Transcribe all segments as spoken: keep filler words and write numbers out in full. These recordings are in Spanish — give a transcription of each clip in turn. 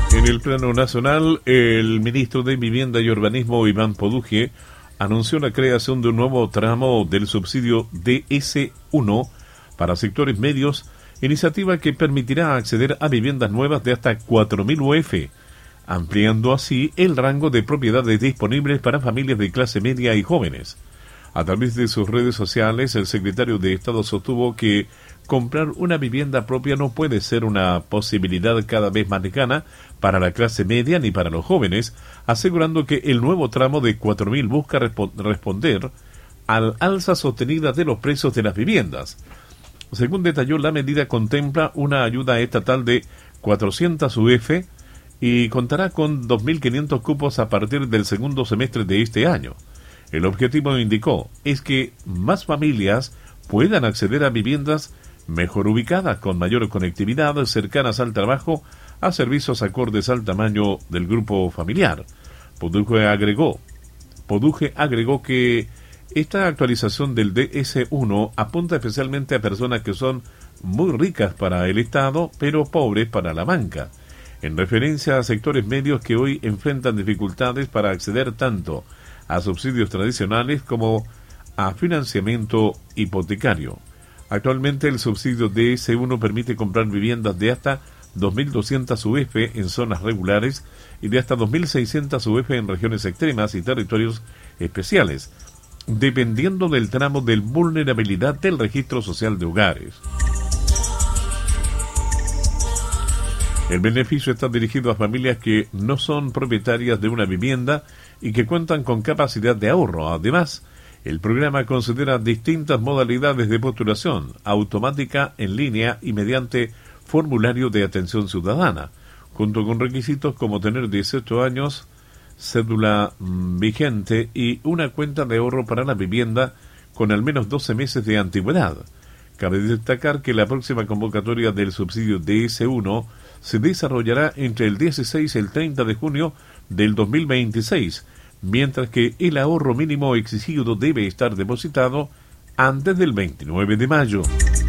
En el plano nacional, el ministro de Vivienda y Urbanismo, Iván Poduje, anunció la creación de un nuevo tramo del subsidio D S uno para sectores medios, iniciativa que permitirá acceder a viviendas nuevas de hasta cuatro mil U F, ampliando así el rango de propiedades disponibles para familias de clase media y jóvenes. A través de sus redes sociales, el secretario de Estado sostuvo que comprar una vivienda propia no puede ser una posibilidad cada vez más lejana para la clase media ni para los jóvenes, asegurando que el nuevo tramo de cuatro mil busca respo- responder al alza sostenida de los precios de las viviendas. Según detalló, la medida contempla una ayuda estatal de cuatrocientas U F y contará con dos mil quinientos cupos a partir del segundo semestre de este año. El objetivo, indicó, es que más familias puedan acceder a viviendas mejor ubicadas, con mayor conectividad, cercanas al trabajo, a servicios acordes al tamaño del grupo familiar. Poduje agregó, Poduje agregó que esta actualización del D S uno apunta especialmente a personas que son muy ricas para el Estado, pero pobres para la banca, en referencia a sectores medios que hoy enfrentan dificultades para acceder tanto a subsidios tradicionales como a financiamiento hipotecario. Actualmente el subsidio D S uno permite comprar viviendas de hasta dos mil doscientas U F en zonas regulares y de hasta dos mil seiscientas U F en regiones extremas y territorios especiales, dependiendo del tramo de vulnerabilidad del registro social de hogares. El beneficio está dirigido a familias que no son propietarias de una vivienda y que cuentan con capacidad de ahorro. Además, el programa considera distintas modalidades de postulación, automática, en línea y mediante formulario de atención ciudadana, junto con requisitos como tener dieciocho años, cédula mmm, vigente y una cuenta de ahorro para la vivienda con al menos doce meses de antigüedad. Cabe destacar que la próxima convocatoria del subsidio D S uno se desarrollará entre el dieciséis y el treinta de junio del dos mil veintiséis, mientras que el ahorro mínimo exigido debe estar depositado antes del veintinueve de mayo.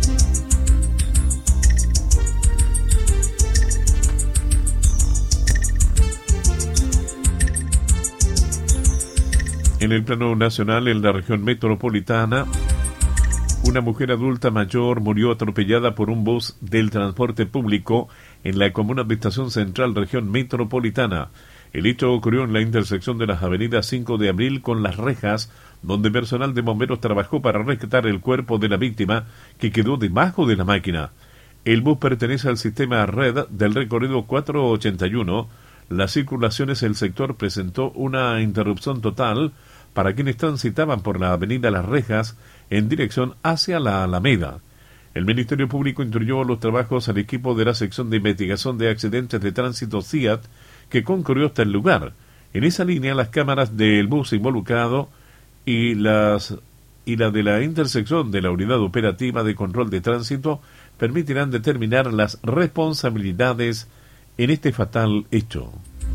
En el plano nacional, en la región metropolitana, una mujer adulta mayor murió atropellada por un bus del transporte público en la comuna de Estación Central, región metropolitana. El hecho ocurrió en la intersección de las avenidas cinco de abril con Las Rejas, donde personal de bomberos trabajó para rescatar el cuerpo de la víctima, que quedó debajo de la máquina. El bus pertenece al sistema Red del recorrido cuatrocientos ochenta y uno. Las circulaciones en el sector presentó una interrupción total para quienes transitaban por la avenida Las Rejas en dirección hacia la Alameda. El Ministerio Público instruyó los trabajos al equipo de la sección de investigación de accidentes de tránsito C I A T, que concurrió hasta el lugar. En esa línea, las cámaras del bus involucrado y las y la de la intersección de la Unidad Operativa de Control de Tránsito permitirán determinar las responsabilidades en este fatal hecho.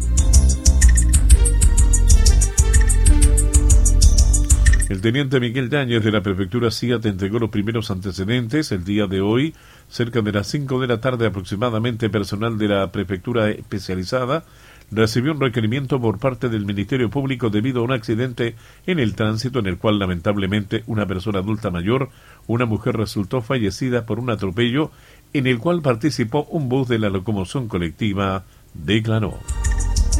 El teniente Miguel Yáñez de la prefectura C I A T entregó los primeros antecedentes el día de hoy. Cerca de las cinco de la tarde aproximadamente, personal de la prefectura especializada recibió un requerimiento por parte del Ministerio Público debido a un accidente en el tránsito en el cual lamentablemente una persona adulta mayor, una mujer, resultó fallecida por un atropello en el cual participó un bus de la locomoción colectiva, declaró.